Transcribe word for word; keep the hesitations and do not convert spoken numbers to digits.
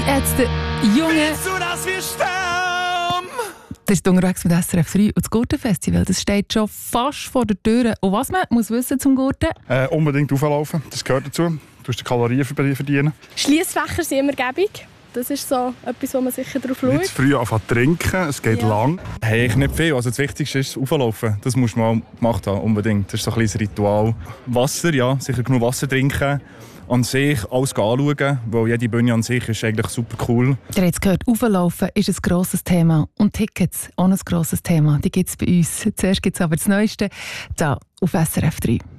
Die Ärzte, Junge. Du, dass wir sterben? Das ist unterwegs mit S R F drei und das Gurtenfestival, das steht schon fast vor der Tür. Und was man muss wissen zum Gurten? Äh, unbedingt auflaufen, das gehört dazu. Du musst die Kalorien verdienen. Schliessfächer sind immer gäbig. Das ist so etwas, wo man sicher drauf schaut. Nicht zu früh anfangen zu trinken, es geht Ja. lang. Hey, ich nicht viel. Also das Wichtigste ist auflaufen. Das muss man mal gemacht haben, unbedingt. Das ist so ein kleines Ritual. Wasser, ja, sicher genug Wasser trinken. An sich alles anschauen, weil jede Bühne an sich ist eigentlich super cool. Ihr habt es gehört, Auflaufen ist ein grosses Thema. Und Tickets, auch ein grosses Thema. Die gibt es bei uns. Zuerst gibt es aber das Neueste, da auf S R F drei.